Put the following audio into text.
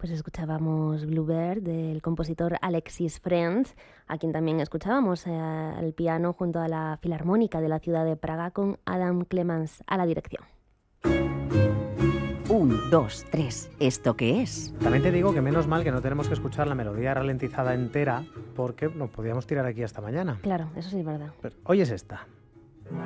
Pues escuchábamos Bluebird del compositor Alexis Friends, a quien también escuchábamos al piano junto a la Filarmónica de la ciudad de Praga con Adam Clemans a la dirección. 1, 2, 3, ¿esto qué es? También te digo que menos mal que no tenemos que escuchar la melodía ralentizada entera porque nos podíamos tirar aquí hasta mañana. Claro, eso sí es verdad. Pero hoy es esta.